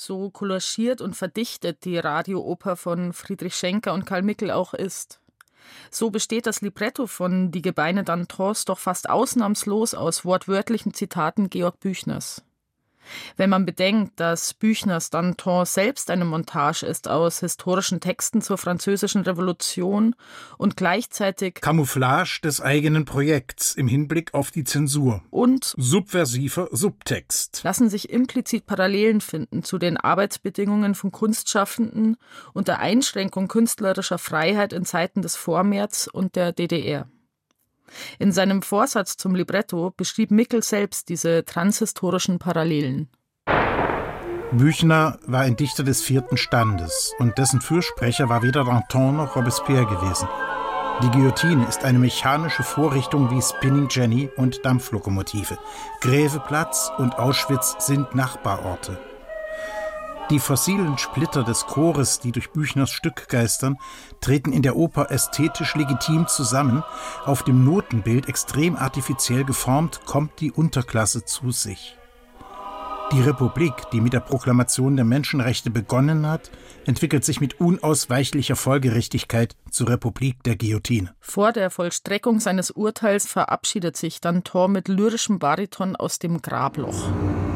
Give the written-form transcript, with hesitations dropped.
so collagiert und verdichtet die Radiooper von Friedrich Schenker und Karl Mickel auch ist. So besteht das Libretto von Die Gebeine Dantons doch fast ausnahmslos aus wortwörtlichen Zitaten Georg Büchners. Wenn man bedenkt, dass Büchners Danton selbst eine Montage ist aus historischen Texten zur Französischen Revolution und gleichzeitig Camouflage des eigenen Projekts im Hinblick auf die Zensur und subversiver Subtext, lassen sich implizit Parallelen finden zu den Arbeitsbedingungen von Kunstschaffenden und der Einschränkung künstlerischer Freiheit in Zeiten des Vormärz und der DDR. In seinem Vorsatz zum Libretto beschrieb Mickel selbst diese transhistorischen Parallelen. Büchner war ein Dichter des 4. Standes und dessen Fürsprecher war weder Danton noch Robespierre gewesen. Die Guillotine ist eine mechanische Vorrichtung wie Spinning Jenny und Dampflokomotive. Gräveplatz und Auschwitz sind Nachbarorte. Die fossilen Splitter des Chores, die durch Büchners Stück geistern, treten in der Oper ästhetisch legitim zusammen. Auf dem Notenbild, extrem artifiziell geformt, kommt die Unterklasse zu sich. Die Republik, die mit der Proklamation der Menschenrechte begonnen hat, entwickelt sich mit unausweichlicher Folgerichtigkeit zur Republik der Guillotine. Vor der Vollstreckung seines Urteils verabschiedet sich Danton mit lyrischem Bariton aus dem Grabloch.